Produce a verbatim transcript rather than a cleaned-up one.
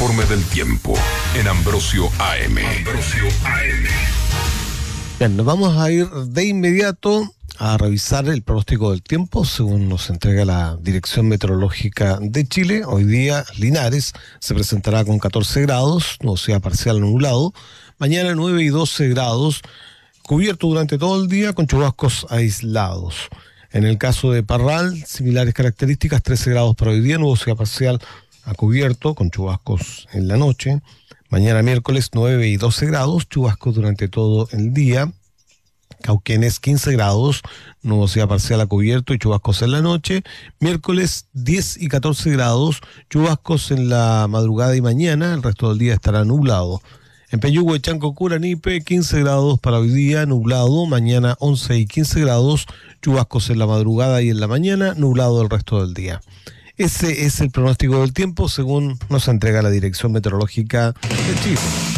informe del tiempo en Ambrosio A M. Ambrosio A M. Bien, nos vamos a ir de inmediato a revisar el pronóstico del tiempo según nos entrega la Dirección Meteorológica de Chile. Hoy día Linares se presentará con catorce grados, nubosidad parcial nublado. Mañana nueve y doce grados, cubierto durante todo el día con chubascos aislados. En el caso de Parral, similares características, trece grados para hoy día, nubosidad parcial a cubierto con chubascos en la noche. Mañana miércoles nueve y doce grados, chubascos durante todo el día. Cauquenes quince grados, nubosidad parcial a cubierto y chubascos en la noche. Miércoles diez y catorce grados, chubascos en la madrugada y mañana, el resto del día estará nublado. En Peyúgue, Chanco, Curanipe, quince grados para hoy día, nublado. Mañana once y quince grados, chubascos en la madrugada y en la mañana, nublado el resto del día. Ese es el pronóstico del tiempo según nos entrega la Dirección Meteorológica de Chile.